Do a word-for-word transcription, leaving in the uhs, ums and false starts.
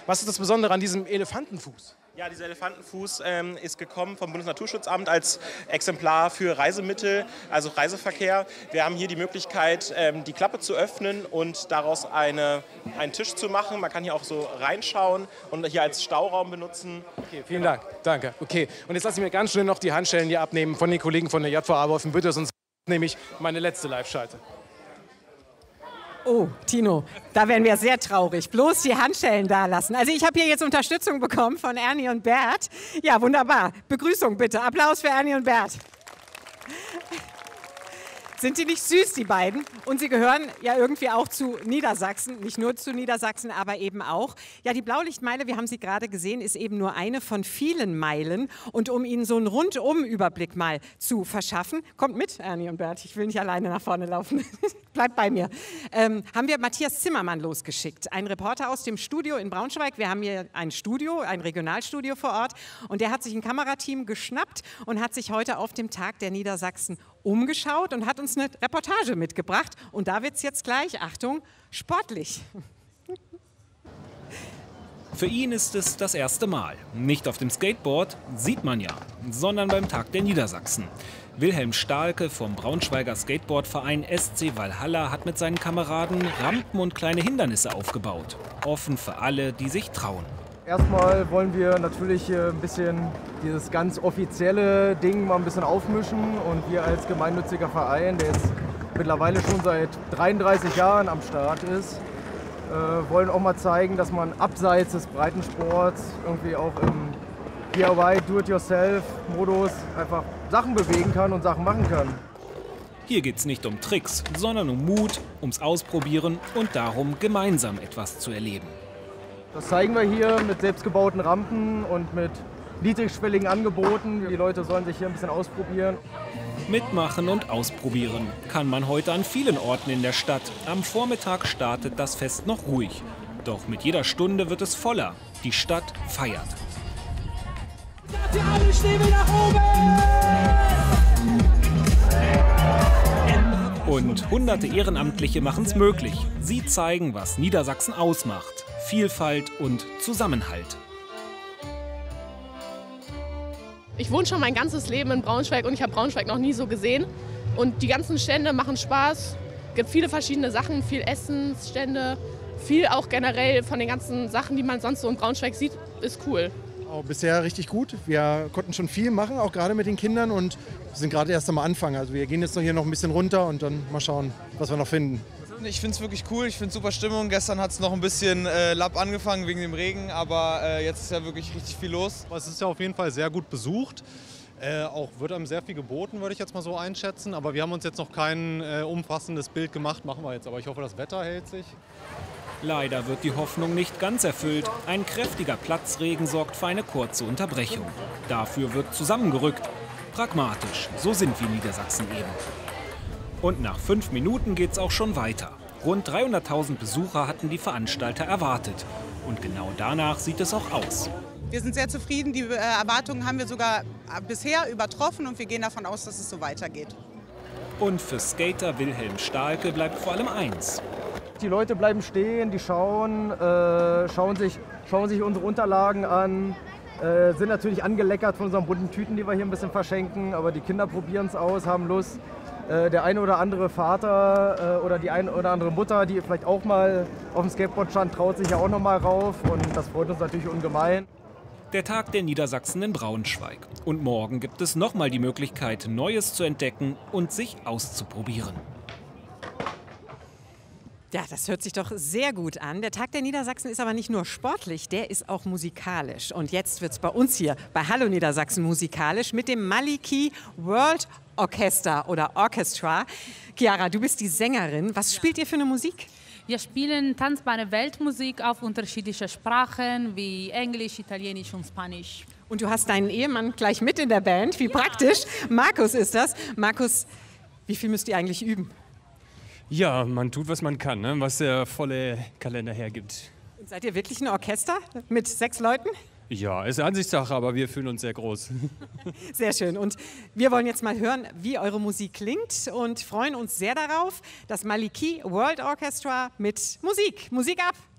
Was ist das Besondere an diesem Elefantenfuß? Ja, dieser Elefantenfuß ähm, ist gekommen vom Bundesnaturschutzamt als Exemplar für Reisemittel, also Reiseverkehr. Wir haben hier die Möglichkeit, ähm, die Klappe zu öffnen und daraus eine, einen Tisch zu machen. Man kann hier auch so reinschauen und hier als Stauraum benutzen. Okay, vielen Dank. Danke. Okay, und jetzt lasse ich mir ganz schnell noch die Handschellen hier abnehmen von den Kollegen von der J V A Wolfenbüttel, sonst nehme ich meine letzte Live-Schalte. Oh, Tino, da wären wir sehr traurig. Bloß die Handschellen da lassen. Also ich habe hier jetzt Unterstützung bekommen von Ernie und Bert. Ja, wunderbar. Begrüßung bitte. Applaus für Ernie und Bert. Sind die nicht süß, die beiden? Und sie gehören ja irgendwie auch zu Niedersachsen, nicht nur zu Niedersachsen, aber eben auch. Ja, die Blaulichtmeile, wir haben sie gerade gesehen, ist eben nur eine von vielen Meilen. Und um Ihnen so einen Rundum-Überblick mal zu verschaffen, kommt mit, Ernie und Bert, ich will nicht alleine nach vorne laufen, bleibt bei mir, ähm, haben wir Matthias Zimmermann losgeschickt, ein Reporter aus dem Studio in Braunschweig. Wir haben hier ein Studio, ein Regionalstudio vor Ort und der hat sich ein Kamerateam geschnappt und hat sich heute auf dem Tag der Niedersachsen umgeschaut und hat uns eine Reportage mitgebracht. Und da wird es jetzt gleich, Achtung, sportlich. Für ihn ist es das erste Mal. Nicht auf dem Skateboard, sieht man ja, sondern beim Tag der Niedersachsen. Wilhelm Stahlke vom Braunschweiger Skateboardverein S C Walhalla hat mit seinen Kameraden Rampen und kleine Hindernisse aufgebaut. Offen für alle, die sich trauen. Erstmal wollen wir natürlich ein bisschen dieses ganz offizielle Ding mal ein bisschen aufmischen. Und wir als gemeinnütziger Verein, der jetzt mittlerweile schon seit dreiunddreißig Jahren am Start ist, äh, wollen auch mal zeigen, dass man abseits des Breitensports irgendwie auch im D I Y, Do-it-yourself-Modus einfach Sachen bewegen kann und Sachen machen kann. Hier geht es nicht um Tricks, sondern um Mut, ums Ausprobieren und darum, gemeinsam etwas zu erleben. Das zeigen wir hier mit selbstgebauten Rampen und mit niedrigschwelligen Angeboten. Die Leute sollen sich hier ein bisschen ausprobieren. Mitmachen und ausprobieren kann man heute an vielen Orten in der Stadt. Am Vormittag startet das Fest noch ruhig. Doch mit jeder Stunde wird es voller. Die Stadt feiert. Und hunderte Ehrenamtliche machen es möglich. Sie zeigen, was Niedersachsen ausmacht. Vielfalt und Zusammenhalt. Ich wohne schon mein ganzes Leben in Braunschweig und ich habe Braunschweig noch nie so gesehen. Und die ganzen Stände machen Spaß. Es gibt viele verschiedene Sachen, viel Essensstände, viel auch generell von den ganzen Sachen, die man sonst so in Braunschweig sieht, ist cool. Auch bisher richtig gut. Wir konnten schon viel machen, auch gerade mit den Kindern und sind gerade erst am Anfang. Also wir gehen jetzt noch hier noch ein bisschen runter und dann mal schauen, was wir noch finden. Ich finde es wirklich cool, ich finde super Stimmung. Gestern hat es noch ein bisschen äh, lapp angefangen wegen dem Regen, aber äh, jetzt ist ja wirklich richtig viel los. Es ist ja auf jeden Fall sehr gut besucht. Äh, auch wird einem sehr viel geboten, würde ich jetzt mal so einschätzen. Aber wir haben uns jetzt noch kein äh, umfassendes Bild gemacht, machen wir jetzt. Aber ich hoffe, das Wetter hält sich. Leider wird die Hoffnung nicht ganz erfüllt. Ein kräftiger Platzregen sorgt für eine kurze Unterbrechung. Dafür wird zusammengerückt. Pragmatisch, so sind wir Niedersachsen eben. Und nach fünf Minuten geht's auch schon weiter. Rund dreihunderttausend Besucher hatten die Veranstalter erwartet. Und genau danach sieht es auch aus. Wir sind sehr zufrieden. Die Erwartungen haben wir sogar bisher übertroffen und wir gehen davon aus, dass es so weitergeht. Und für Skater Wilhelm Stahlke bleibt vor allem eins. Die Leute bleiben stehen, die schauen, äh, schauen, sich, schauen sich unsere Unterlagen an, äh, sind natürlich angeleckert von unseren bunten Tüten, die wir hier ein bisschen verschenken. Aber die Kinder probieren es aus, haben Lust. Der eine oder andere Vater oder die eine oder andere Mutter, die vielleicht auch mal auf dem Skateboard stand, traut sich ja auch noch mal rauf und das freut uns natürlich ungemein. Der Tag der Niedersachsen in Braunschweig. Und morgen gibt es noch mal die Möglichkeit, Neues zu entdecken und sich auszuprobieren. Ja, das hört sich doch sehr gut an. Der Tag der Niedersachsen ist aber nicht nur sportlich, der ist auch musikalisch. Und jetzt wird es bei uns hier bei Hallo Niedersachsen musikalisch mit dem Maliki World Orchester oder Orchestra. Chiara, du bist die Sängerin. Was spielt ihr für eine Musik? Wir spielen tanzbare Weltmusik auf unterschiedliche Sprachen wie Englisch, Italienisch und Spanisch. Und du hast deinen Ehemann gleich mit in der Band. Wie ja. Praktisch. Markus ist das. Markus, wie viel müsst ihr eigentlich üben? Ja, man tut, was man kann, ne? Was der volle Kalender hergibt. Und seid ihr wirklich ein Orchester mit sechs Leuten? Ja, ist Ansichtssache, aber wir fühlen uns sehr groß. Sehr schön. Und wir wollen jetzt mal hören, wie eure Musik klingt und freuen uns sehr darauf. Das Maliki World Orchestra mit Musik. Musik ab!